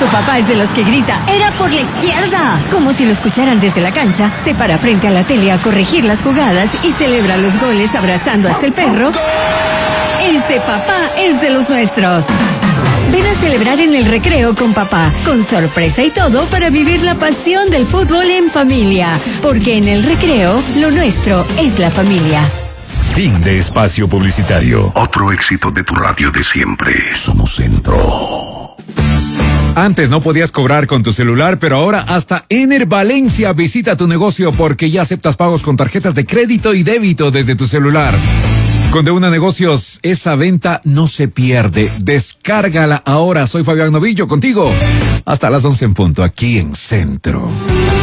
Tu papá es de los que grita, ¡era por la izquierda! Como si lo escucharan desde la cancha, se para frente a la tele a corregir las jugadas y celebra los goles abrazando hasta el perro. Ese papá es de los nuestros. Ven a celebrar en el recreo con papá, con sorpresa y todo para vivir la pasión del fútbol en familia. Porque en el recreo, lo nuestro es la familia. Fin de espacio publicitario. Otro éxito de tu radio de siempre. Somos Centro. Antes no podías cobrar con tu celular, pero ahora hasta Ener Valencia visita tu negocio porque ya aceptas pagos con tarjetas de crédito y débito desde tu celular. Con De Una Negocios, esa venta no se pierde. Descárgala ahora. Soy Fabián Novillo, contigo hasta las 11 en punto, aquí en Centro.